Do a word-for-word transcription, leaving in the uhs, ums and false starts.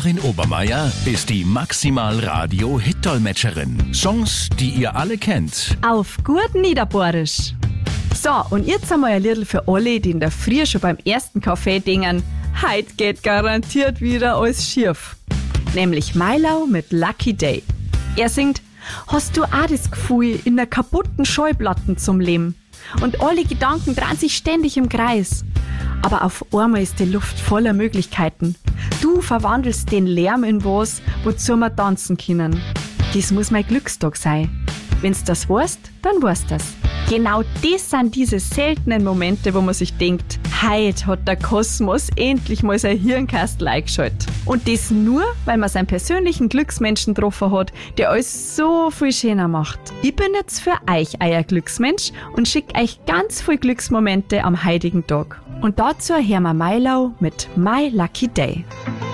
Karin Obermeier ist die Maximal-Radio-Hit-Dolmetscherin. Songs, die ihr alle kennt. Auf gut Niederbohrisch. So, und jetzt einmal ein Liedl für alle, die in der Früh schon beim ersten Kaffee denken, heut geht garantiert wieder alles schief. Nämlich Mailau mit Lucky Day. Er singt: Hast du auch das Gefühl, in der kaputten Schallplatten zum Leben? Und alle Gedanken drehen sich ständig im Kreis. Aber auf einmal ist die Luft voller Möglichkeiten. Du verwandelst den Lärm in was, wozu wir tanzen können. Das muss mein Glückstag sein. Wenn's das weißt, dann weißt das. Genau das sind diese seltenen Momente, wo man sich denkt, heute hat der Kosmos endlich mal sein Hirnkastel eingeschaltet. Und das nur, weil man seinen persönlichen Glücksmenschen getroffen hat, der alles so viel schöner macht. Ich bin jetzt für euch euer Glücksmensch und schicke euch ganz viele Glücksmomente am heutigen Tag. Und dazu hören wir Mailau mit My Lucky Day.